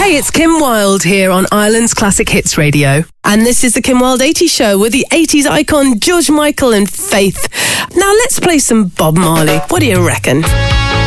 Hey, it's Kim Wilde here on Ireland's Classic Hits Radio. And this is the Kim Wilde 80s show with the 80s icon George Michael and Faith. Now let's play some Bob Marley. What do you reckon?